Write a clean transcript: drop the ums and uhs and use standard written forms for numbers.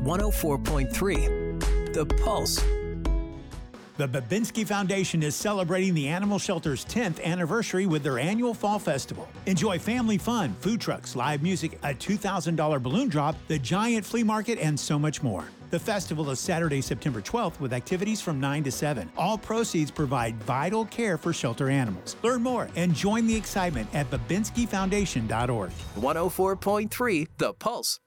104.3 The Pulse. The Babinski Foundation is celebrating the Animal Shelter's 10th anniversary with their annual Fall Festival. Enjoy family fun, food trucks, live music, a $2,000 balloon drop, the giant flea market, and so much more. The festival is Saturday, September 12th with activities from 9 to 7. All proceeds provide vital care for shelter animals. Learn more and join the excitement at babinskifoundation.org. 104.3 The Pulse.